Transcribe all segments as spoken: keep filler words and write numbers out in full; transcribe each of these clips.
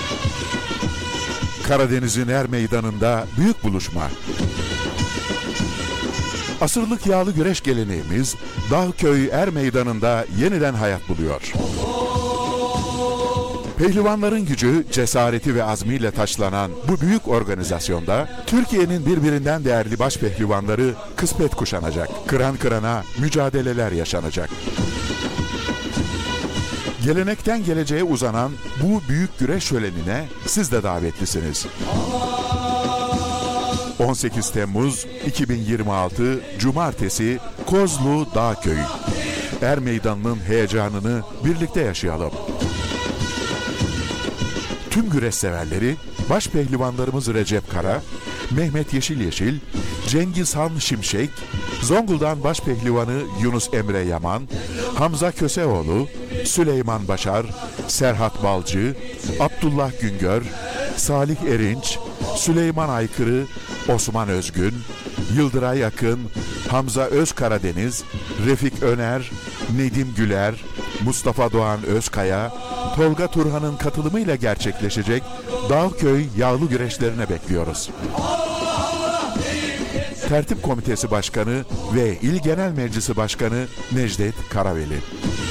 Karadeniz'in er meydanında büyük buluşma. Asırlık yağlı güreş geleneğimiz Dağköy Er Meydanı'nda yeniden hayat buluyor. Pehlivanların gücü, cesareti ve azmiyle taçlanan bu büyük organizasyonda Türkiye'nin birbirinden değerli baş pehlivanları kısmet kuşanacak. Kıran kırana mücadeleler yaşanacak. Gelenekten geleceğe uzanan bu büyük güreş şölenine siz de davetlisiniz. on sekiz Temmuz iki bin yirmi altı Cumartesi Kozlu Dağköy. Er Meydanı'nın heyecanını birlikte yaşayalım. Tüm güreş severleri, baş pehlivanlarımız Recep Kara, Mehmet Yeşil Yeşil, Cengiz Han Şimşek, Zonguldak'ın baş pehlivanı Yunus Emre Yaman, Hamza Köseoğlu, Süleyman Başar, Serhat Balcı, Abdullah Güngör, Salih Erinç, Süleyman Aykırı, Osman Özgün, Yıldıray Akın, Hamza Özkaradeniz, Refik Öner, Nedim Güler, Mustafa Doğan Özkaya, Tolga Turhan'ın katılımıyla gerçekleşecek Dağköy yağlı güreşlerine bekliyoruz. Tertip Komitesi Başkanı ve İl Genel Meclisi Başkanı Necdet Karaveli.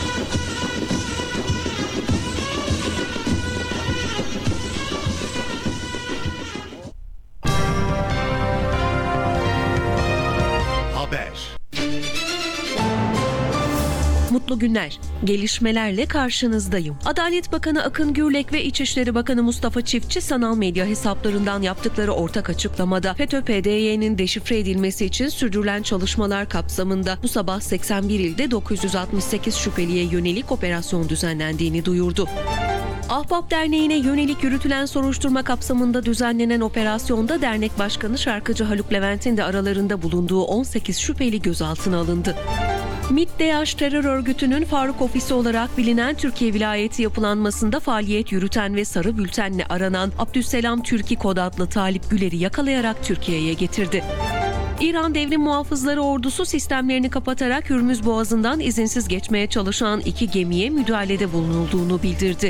Mutlu günler. Gelişmelerle karşınızdayım. Adalet Bakanı Akın Gürlek ve İçişleri Bakanı Mustafa Çiftçi sanal medya hesaplarından yaptıkları ortak açıklamada FETÖ P D Y'nin deşifre edilmesi için sürdürülen çalışmalar kapsamında bu sabah seksen bir ilde dokuz yüz altmış sekiz şüpheliye yönelik operasyon düzenlendiğini duyurdu. Ahbap Derneği'ne yönelik yürütülen soruşturma kapsamında düzenlenen operasyonda dernek başkanı şarkıcı Haluk Levent'in de aralarında bulunduğu on sekiz şüpheli gözaltına alındı. MİT-DEAŞ terör örgütünün Faruk Ofisi olarak bilinen Türkiye vilayeti yapılanmasında faaliyet yürüten ve sarı bültenle aranan Abdüsselam Türki Kod adlı Talip Güler'i yakalayarak Türkiye'ye getirdi. İran Devrim Muhafızları Ordusu sistemlerini kapatarak Hürmüz Boğazı'ndan izinsiz geçmeye çalışan iki gemiye müdahalede bulunulduğunu bildirdi.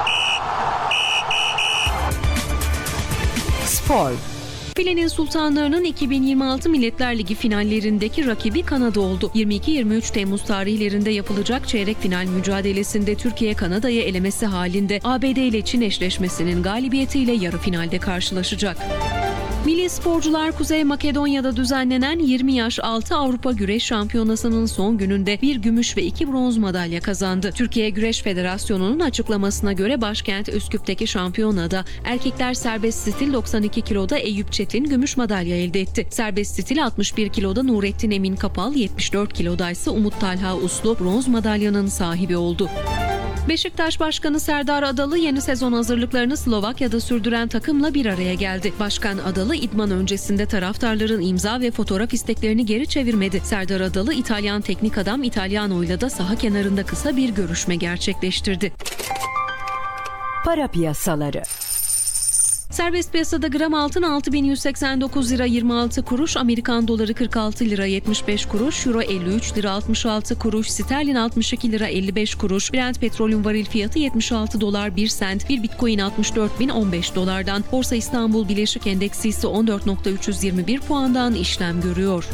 Spor. Filenin Sultanları'nın iki bin yirmi altı Milletler Ligi finallerindeki rakibi Kanada oldu. yirmi iki yirmi üç Temmuz tarihlerinde yapılacak çeyrek final mücadelesinde Türkiye Kanada'yı elemesi halinde A B D ile Çin eşleşmesinin galibiyetiyle yarı finalde karşılaşacak. Milli sporcular Kuzey Makedonya'da düzenlenen yirmi yaş altı Avrupa Güreş Şampiyonası'nın son gününde bir gümüş ve iki bronz madalya kazandı. Türkiye Güreş Federasyonu'nun açıklamasına göre başkent Üsküp'teki şampiyonada erkekler serbest stil doksan iki kiloda Eyüp Çetin gümüş madalya elde etti. Serbest stil altmış bir kiloda Nurettin Emin Kapal, yetmiş dört kiloda ise Umut Talha Uslu bronz madalyanın sahibi oldu. Beşiktaş Başkanı Serdar Adalı yeni sezon hazırlıklarını Slovakya'da sürdüren takımla bir araya geldi. Başkan Adalı idman öncesinde taraftarların imza ve fotoğraf isteklerini geri çevirmedi. Serdar Adalı İtalyan teknik adam Italiano'yla da saha kenarında kısa bir görüşme gerçekleştirdi. Para piyasaları. Serbest piyasada gram altın altı bin yüz seksen dokuz lira yirmi altı kuruş, Amerikan doları kırk altı lira yetmiş beş kuruş, Euro elli üç lira altmış altı kuruş, sterlin altmış iki lira elli beş kuruş, Brent petrolün varil fiyatı yetmiş altı dolar bir sent, bir Bitcoin altmış dört bin on beş dolardan, Borsa İstanbul Bileşik Endeksi ise on dört bin üç yüz yirmi bir puandan işlem görüyor.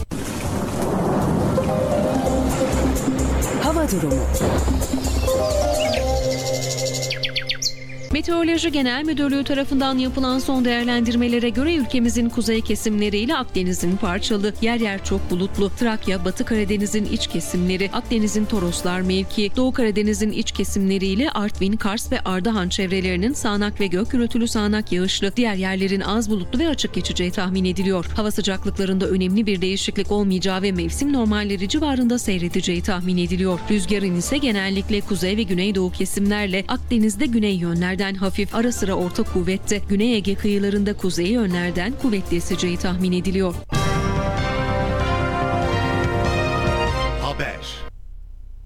Hava durumu. Meteoroloji Genel Müdürlüğü tarafından yapılan son değerlendirmelere göre ülkemizin kuzey kesimleriyle Akdeniz'in parçalı, yer yer çok bulutlu, Trakya, Batı Karadeniz'in iç kesimleri, Akdeniz'in Toroslar mevki, Doğu Karadeniz'in iç kesimleriyle Artvin, Kars ve Ardahan çevrelerinin sağanak ve gök gürültülü sağanak yağışlı, diğer yerlerin az bulutlu ve açık geçeceği tahmin ediliyor. Hava sıcaklıklarında önemli bir değişiklik olmayacağı ve mevsim normalleri civarında seyredeceği tahmin ediliyor. Rüzgarın ise genellikle kuzey ve güneydoğu kesimlerle Akdeniz'de güney yönlerden hafif, ara sıra orta kuvvette, Güney Ege kıyılarında kuzey yönlerden kuvvetli eseceği tahmin ediliyor.